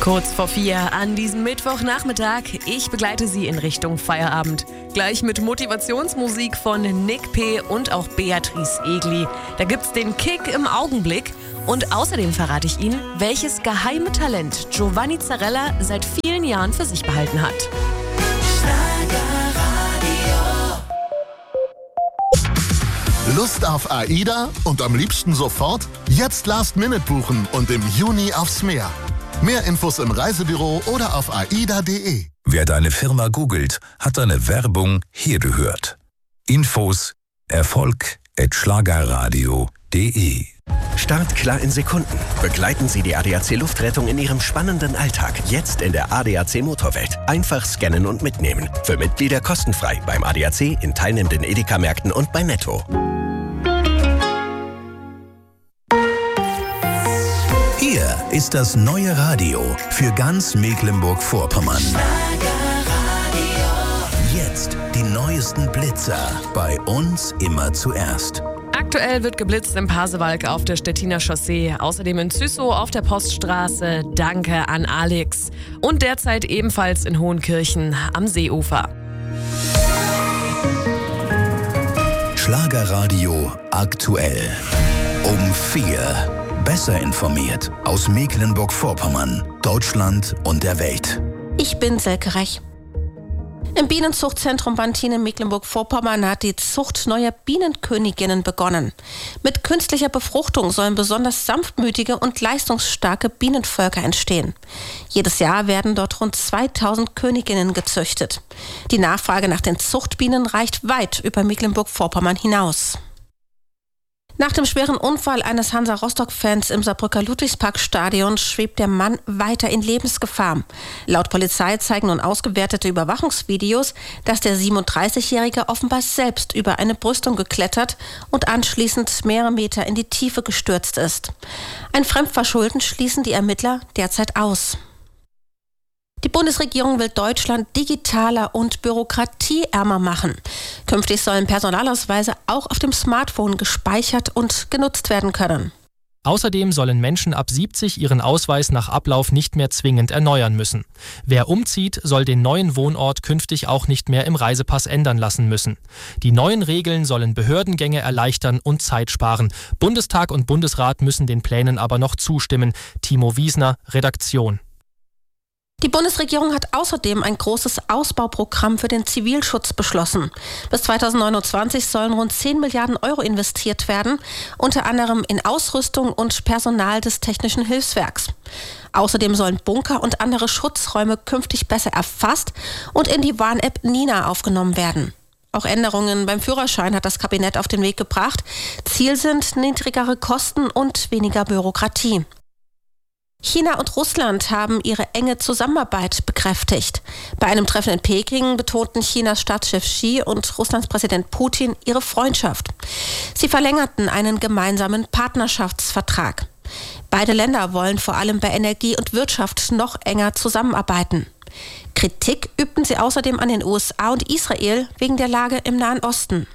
Kurz vor 4 an diesem Mittwochnachmittag. Ich begleite Sie in Richtung Feierabend. Gleich mit Motivationsmusik von Nick P. und auch Beatrice Egli. Da gibt's den Kick im Augenblick. Und außerdem verrate ich Ihnen, welches geheime Talent Giovanni Zarella seit vielen Jahren für sich behalten hat. Lust auf AIDA und am liebsten sofort? Jetzt Last-Minute buchen und im Juni aufs Meer. Mehr Infos im Reisebüro oder auf aida.de. Wer deine Firma googelt, hat deine Werbung hier gehört. Infos erfolg@schlagerradio.de. Startklar in Sekunden. Begleiten Sie die ADAC Luftrettung in Ihrem spannenden Alltag. Jetzt in der ADAC Motorwelt. Einfach scannen und mitnehmen. Für Mitglieder kostenfrei beim ADAC, in teilnehmenden Edeka-Märkten und bei Netto. Hier ist das neue Radio für ganz Mecklenburg-Vorpommern. Jetzt die neuesten Blitzer. Bei uns immer zuerst. Aktuell wird geblitzt im Pasewalk auf der Stettiner Chaussee, außerdem in Züssow auf der Poststraße. Danke an Alex. Und derzeit ebenfalls in Hohenkirchen am Seeufer. Schlagerradio aktuell. Um 4. Besser informiert aus Mecklenburg-Vorpommern, Deutschland und der Welt. Ich bin Selke Rech. Im Bienenzuchtzentrum Bantin in Mecklenburg-Vorpommern hat die Zucht neuer Bienenköniginnen begonnen. Mit künstlicher Befruchtung sollen besonders sanftmütige und leistungsstarke Bienenvölker entstehen. Jedes Jahr werden dort rund 2000 Königinnen gezüchtet. Die Nachfrage nach den Zuchtbienen reicht weit über Mecklenburg-Vorpommern hinaus. Nach dem schweren Unfall eines Hansa-Rostock-Fans im Saarbrücker Ludwigsparkstadion schwebt der Mann weiter in Lebensgefahr. Laut Polizei zeigen nun ausgewertete Überwachungsvideos, dass der 37-Jährige offenbar selbst über eine Brüstung geklettert und anschließend mehrere Meter in die Tiefe gestürzt ist. Ein Fremdverschulden schließen die Ermittler derzeit aus. Die Bundesregierung will Deutschland digitaler und bürokratieärmer machen. Künftig sollen Personalausweise auch auf dem Smartphone gespeichert und genutzt werden können. Außerdem sollen Menschen ab 70 ihren Ausweis nach Ablauf nicht mehr zwingend erneuern müssen. Wer umzieht, soll den neuen Wohnort künftig auch nicht mehr im Reisepass ändern lassen müssen. Die neuen Regeln sollen Behördengänge erleichtern und Zeit sparen. Bundestag und Bundesrat müssen den Plänen aber noch zustimmen. Timo Wiesner, Redaktion. Die Bundesregierung hat außerdem ein großes Ausbauprogramm für den Zivilschutz beschlossen. Bis 2029 sollen rund 10 Milliarden Euro investiert werden, unter anderem in Ausrüstung und Personal des Technischen Hilfswerks. Außerdem sollen Bunker und andere Schutzräume künftig besser erfasst und in die Warn-App Nina aufgenommen werden. Auch Änderungen beim Führerschein hat das Kabinett auf den Weg gebracht. Ziel sind niedrigere Kosten und weniger Bürokratie. China und Russland haben ihre enge Zusammenarbeit bekräftigt. Bei einem Treffen in Peking betonten Chinas Staatschef Xi und Russlands Präsident Putin ihre Freundschaft. Sie verlängerten einen gemeinsamen Partnerschaftsvertrag. Beide Länder wollen vor allem bei Energie und Wirtschaft noch enger zusammenarbeiten. Kritik übten sie außerdem an den USA und Israel wegen der Lage im Nahen Osten.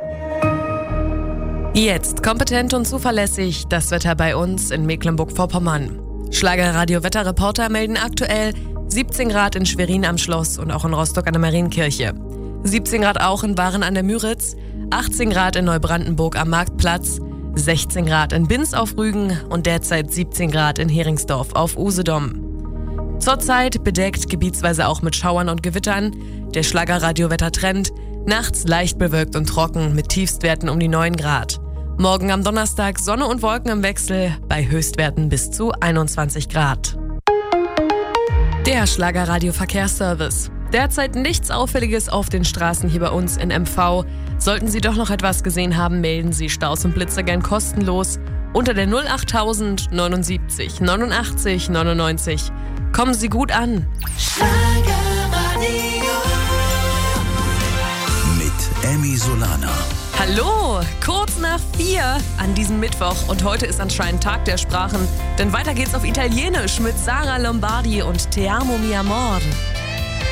Jetzt kompetent und zuverlässig das Wetter bei uns in Mecklenburg-Vorpommern. Schlagerradio-Wetterreporter melden aktuell 17 Grad in Schwerin am Schloss und auch in Rostock an der Marienkirche. 17 Grad auch in Waren an der Müritz, 18 Grad in Neubrandenburg am Marktplatz, 16 Grad in Binz auf Rügen und derzeit 17 Grad in Heringsdorf auf Usedom. Zurzeit bedeckt, gebietsweise auch mit Schauern und Gewittern. Der Schlagerradio-Wettertrend, nachts leicht bewölkt und trocken mit Tiefstwerten um die 9 Grad. Morgen am Donnerstag Sonne und Wolken im Wechsel bei Höchstwerten bis zu 21 Grad. Der Schlagerradio-Verkehrsservice. Derzeit nichts Auffälliges auf den Straßen hier bei uns in MV. Sollten Sie doch noch etwas gesehen haben, melden Sie Staus und Blitzer gern kostenlos unter der 08000 79 89 99. Kommen Sie gut an. Mit Emmy Solana. Hallo, kurz nach 4 an diesem Mittwoch und heute ist anscheinend Tag der Sprachen, denn weiter geht's auf Italienisch mit Sara Lombardi und Te amo mi amor.